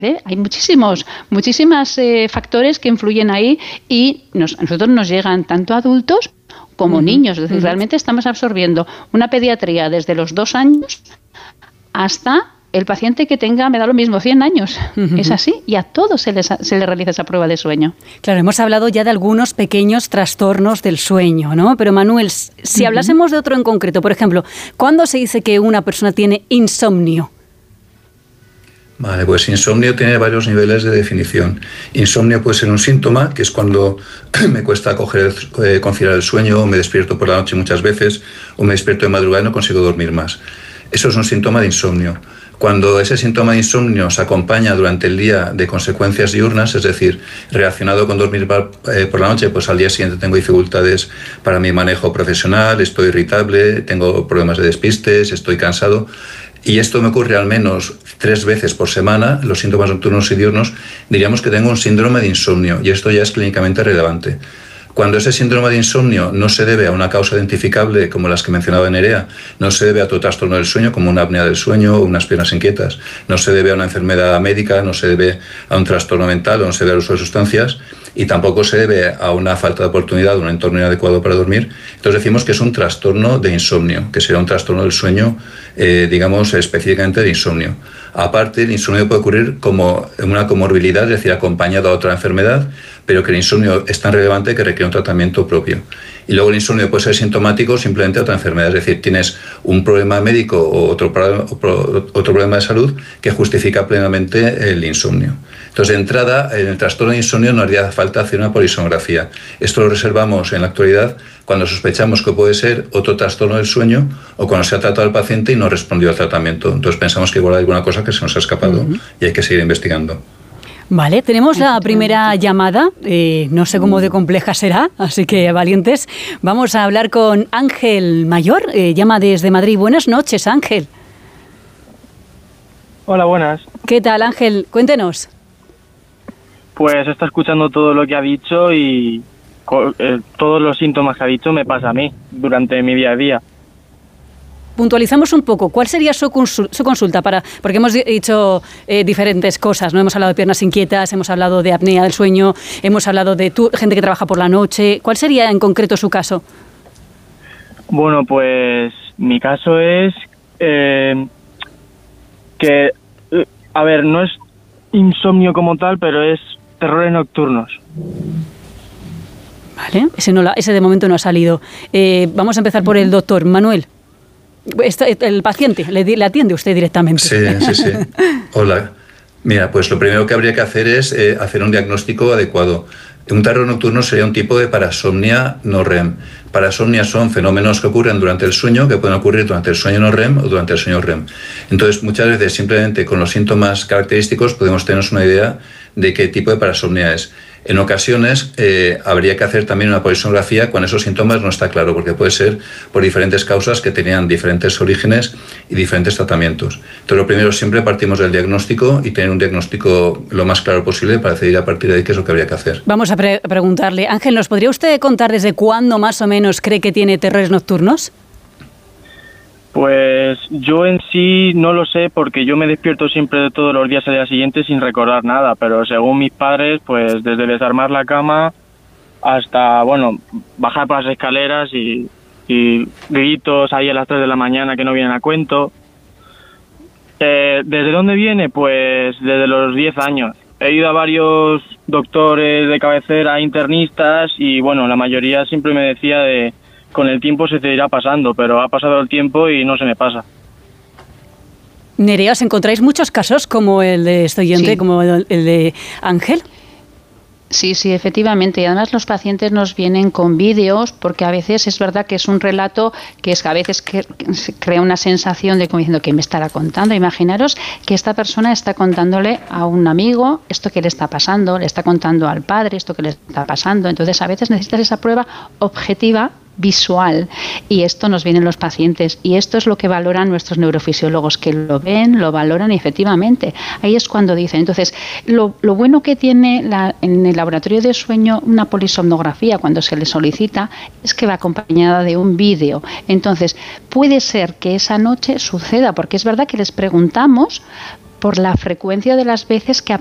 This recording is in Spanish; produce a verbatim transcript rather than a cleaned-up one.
¿eh? Hay muchísimos, muchísimas eh, factores que influyen ahí y nos, a nosotros nos llegan tanto adultos como uh-huh, niños. Es decir, uh-huh. realmente estamos absorbiendo una pediatría desde los dos años hasta el paciente que tenga, me da lo mismo, cien años. Uh-huh. Es así, y a todos se les, se les realiza esa prueba de sueño. Claro, hemos hablado ya de algunos pequeños trastornos del sueño, ¿no? Pero Manuel, si uh-huh. hablásemos de otro en concreto, por ejemplo, ¿cuándo se dice que una persona tiene insomnio? Vale, pues insomnio tiene varios niveles de definición. Insomnio puede ser un síntoma, que es cuando me cuesta coger, eh, conciliar el sueño, o me despierto por la noche muchas veces, o me despierto de madrugada y no consigo dormir más. Eso es un síntoma de insomnio. Cuando ese síntoma de insomnio se acompaña durante el día de consecuencias diurnas, es decir, relacionado con dormir eh, por la noche, pues al día siguiente tengo dificultades para mi manejo profesional, estoy irritable, tengo problemas de despistes, estoy cansado. Y esto me ocurre al menos tres veces por semana, los síntomas nocturnos y diurnos, diríamos que tengo un síndrome de insomnio, y esto ya es clínicamente relevante. Cuando ese síndrome de insomnio no se debe a una causa identificable como las que mencionaba Nerea, no se debe a otro trastorno del sueño como una apnea del sueño o unas piernas inquietas, no se debe a una enfermedad médica, no se debe a un trastorno mental o no se debe al uso de sustancias, y tampoco se debe a una falta de oportunidad, un entorno inadecuado para dormir, entonces decimos que es un trastorno de insomnio, que será un trastorno del sueño, eh, digamos, específicamente de insomnio. Aparte, el insomnio puede ocurrir como una comorbilidad, es decir, acompañado a otra enfermedad, pero que el insomnio es tan relevante que requiere un tratamiento propio. Y luego el insomnio puede ser sintomático simplemente de otra enfermedad, es decir, tienes un problema médico o otro, otro problema de salud que justifica plenamente el insomnio. Entonces, de entrada, en el trastorno de insomnio no haría falta hacer una polisonografía. Esto lo reservamos en la actualidad cuando sospechamos que puede ser otro trastorno del sueño o cuando se ha tratado al paciente y no respondió al tratamiento. Entonces pensamos que igual hay alguna cosa que se nos ha escapado uh-huh. y hay que seguir investigando. Vale, tenemos la primera llamada, eh, no sé cómo de compleja será, así que valientes. Vamos a hablar con Ángel Mayor, eh, llama desde Madrid. Buenas noches, Ángel. Hola, buenas. ¿Qué tal, Ángel? Cuéntenos. Pues está escuchando todo lo que ha dicho y eh, todos los síntomas que ha dicho me pasa a mí durante mi día a día. Puntualizamos un poco, ¿cuál sería su, consul- su consulta? Para, porque hemos dicho eh, diferentes cosas, ¿no? Hemos hablado de piernas inquietas, hemos hablado de apnea del sueño, hemos hablado de tu, gente que trabaja por la noche. ¿Cuál sería en concreto su caso? Bueno, pues mi caso es eh, que, a ver, no es insomnio como tal, pero es terrores nocturnos. Vale, ese, no la, ese de momento no ha salido. Eh, vamos a empezar por el doctor Manuel. El paciente, ¿le, le atiende usted directamente? Sí, sí, sí. Hola. Mira, pues lo primero que habría que hacer es eh, hacer un diagnóstico adecuado. Un terror nocturno sería un tipo de parasomnia no R E M. Parasomnia son fenómenos que ocurren durante el sueño, que pueden ocurrir durante el sueño no R E M o durante el sueño R E M. Entonces, muchas veces simplemente con los síntomas característicos podemos tenernos una idea de qué tipo de parasomnia es. En ocasiones eh, habría que hacer también una polisonografía cuando esos síntomas no está claro, porque puede ser por diferentes causas que tenían diferentes orígenes y diferentes tratamientos. Entonces, lo primero, siempre partimos del diagnóstico y tener un diagnóstico lo más claro posible para decidir a partir de ahí qué es lo que habría que hacer. Vamos a pre- preguntarle, Ángel, ¿nos podría usted contar desde cuándo más o menos cree que tiene terrores nocturnos? Pues yo en sí no lo sé porque yo me despierto siempre de todos los días al día siguiente sin recordar nada, pero según mis padres, pues desde desarmar la cama hasta, bueno, bajar por las escaleras y, y gritos ahí a las tres de la mañana que no vienen a cuento. Eh, ¿Desde dónde viene? Pues desde los diez años. He ido a varios doctores de cabecera, internistas y bueno, la mayoría siempre me decía de con el tiempo se te irá pasando, pero ha pasado el tiempo y no se me pasa. Nerea, ¿os encontráis muchos casos como el de este oyente, sí. como el, el de Ángel? Sí, sí, efectivamente. Y además los pacientes nos vienen con vídeos porque a veces es verdad que es un relato que es que a veces que se crea una sensación de como diciendo ¿qué me estará contando? Imaginaros que esta persona está contándole a un amigo esto que le está pasando, le está contando al padre esto que le está pasando. Entonces a veces necesitas esa prueba objetiva visual y esto nos vienen los pacientes y esto es lo que valoran nuestros neurofisiólogos, que lo ven, lo valoran y efectivamente ahí es cuando dicen. Entonces lo, lo bueno que tiene la, en el laboratorio de sueño una polisomnografía cuando se le solicita es que va acompañada de un vídeo. Entonces puede ser que esa noche suceda porque es verdad que les preguntamos por la frecuencia de las veces que